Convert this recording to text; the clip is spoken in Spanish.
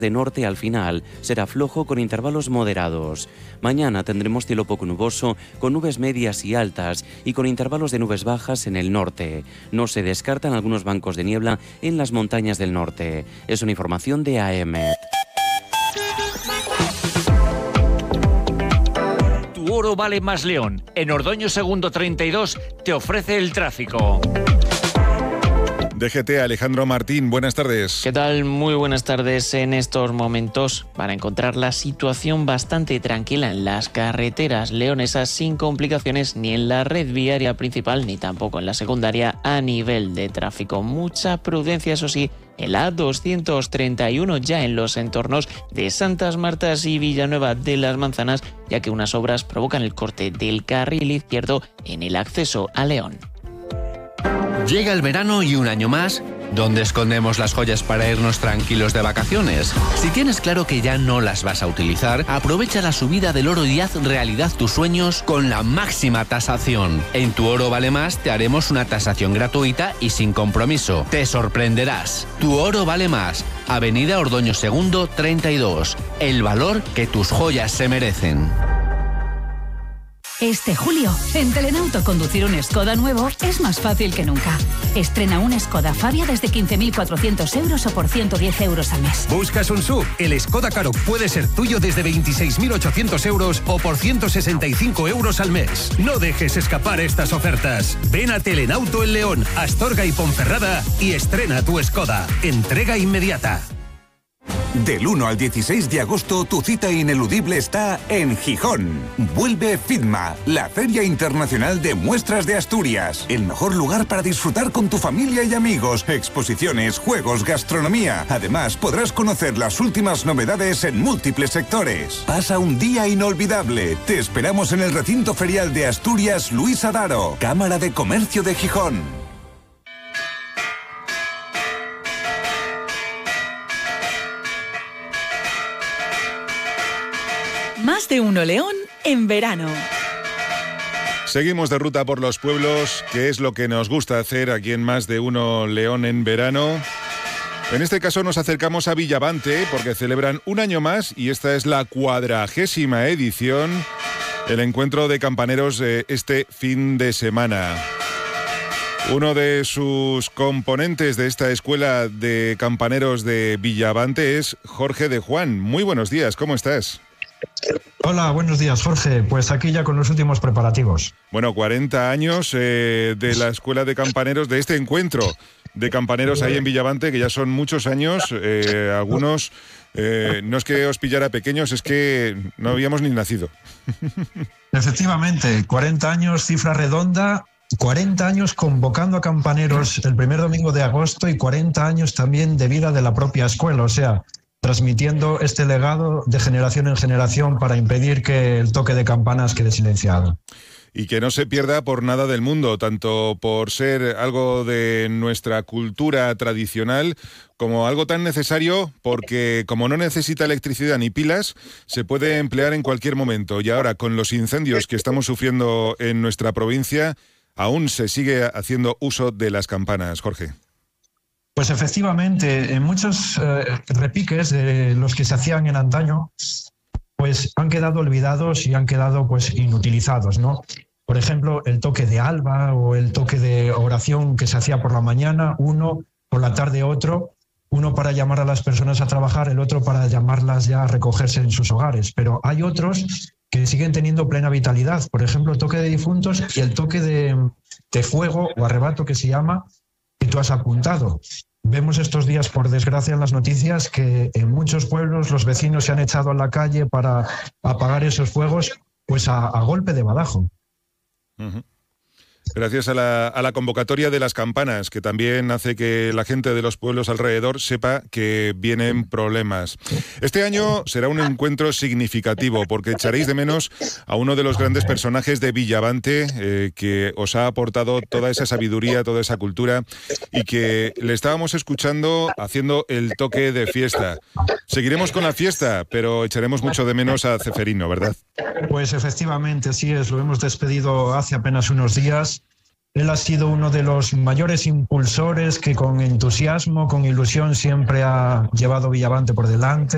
De norte al final será flojo con intervalos moderados. Mañana tendremos cielo poco nuboso, con nubes medias y altas y con intervalos de nubes bajas en el norte. No se descartan algunos bancos de niebla en las montañas del norte. Es una información de AEMET. Tu oro vale más León. En Ordoño Segundo 32 te ofrece el tráfico. DGT, Alejandro Martín, buenas tardes. ¿Qué tal? Muy buenas tardes. En estos momentos van a encontrar la situación bastante tranquila en las carreteras leonesas sin complicaciones ni en la red viaria principal ni tampoco en la secundaria a nivel de tráfico. Mucha prudencia, eso sí, en la A231 ya en los entornos de Santas Martas y Villanueva de las Manzanas, ya que unas obras provocan el corte del carril izquierdo en el acceso a León. Llega el verano y un año más, ¿dónde escondemos las joyas para irnos tranquilos de vacaciones? Si tienes claro que ya no las vas a utilizar, aprovecha la subida del oro y haz realidad tus sueños con la máxima tasación. En Tu Oro Vale Más te haremos una tasación gratuita y sin compromiso. Te sorprenderás. Tu Oro Vale Más. Avenida Ordoño Segundo 32. El valor que tus joyas se merecen. Este julio, en Telenauto conducir un Skoda nuevo es más fácil que nunca. Estrena un Skoda Fabia desde 15.400 euros o por 110 euros al mes. ¿Buscas un SUV? El Skoda Karoq puede ser tuyo desde 26.800 euros o por 165 euros al mes. No dejes escapar estas ofertas. Ven a Telenauto en León, Astorga y Ponferrada y estrena tu Skoda. Entrega inmediata. Del 1 al 16 de agosto, tu cita ineludible está en Gijón. Vuelve FITMA, la Feria Internacional de Muestras de Asturias. El mejor lugar para disfrutar con tu familia y amigos. Exposiciones, juegos, gastronomía. Además, podrás conocer las últimas novedades en múltiples sectores. Pasa un día inolvidable. Te esperamos en el recinto ferial de Asturias Luis Adaro, Cámara de Comercio de Gijón. Más de uno León en verano. Seguimos de ruta por los pueblos, que es lo que nos gusta hacer aquí en Más de uno León en verano. En este caso nos acercamos a Villavante porque celebran un año más y esta es la 40ª edición, el encuentro de campaneros de este fin de semana. Uno de sus componentes de esta escuela de campaneros de Villavante es Jorge de Juan. Muy buenos días, ¿cómo estás? Hola, buenos días, Jorge. Pues aquí ya con los últimos preparativos. Bueno, 40 años de la escuela de campaneros, de este encuentro de campaneros ahí en Villavante, que ya son muchos años. Algunos, no es que os pillara pequeños, es que no habíamos ni nacido. Efectivamente, 40 años, cifra redonda. 40 años convocando a campaneros el primer domingo de agosto y 40 años también de vida de la propia escuela, o sea, transmitiendo este legado de generación en generación para impedir que el toque de campanas quede silenciado. Y que no se pierda por nada del mundo, tanto por ser algo de nuestra cultura tradicional como algo tan necesario porque como no necesita electricidad ni pilas, se puede emplear en cualquier momento. Y ahora con los incendios que estamos sufriendo en nuestra provincia, aún se sigue haciendo uso de las campanas, Jorge. Pues efectivamente, en muchos repiques de los que se hacían en antaño, pues han quedado olvidados y han quedado pues inutilizados, ¿no? Por ejemplo, el toque de alba o el toque de oración que se hacía por la mañana, uno, por la tarde otro, uno para llamar a las personas a trabajar, el otro para llamarlas ya a recogerse en sus hogares. Pero hay otros que siguen teniendo plena vitalidad, por ejemplo, el toque de difuntos y el toque de fuego o arrebato que se llama, que tú has apuntado. Vemos estos días, por desgracia, en las noticias que en muchos pueblos los vecinos se han echado a la calle para apagar esos fuegos pues a golpe de badajo. Uh-huh. Gracias a la convocatoria de las campanas, que también hace que la gente de los pueblos alrededor sepa que vienen problemas. Este año será un encuentro significativo porque echaréis de menos a uno de los grandes personajes de Villavante que os ha aportado toda esa sabiduría, toda esa cultura y que le estábamos escuchando haciendo el toque de fiesta. Seguiremos con la fiesta, pero echaremos mucho de menos a Ceferino, ¿verdad? Pues efectivamente, así es. Lo hemos despedido hace apenas unos días. Él ha sido uno de los mayores impulsores que con entusiasmo, con ilusión siempre ha llevado Villavante por delante.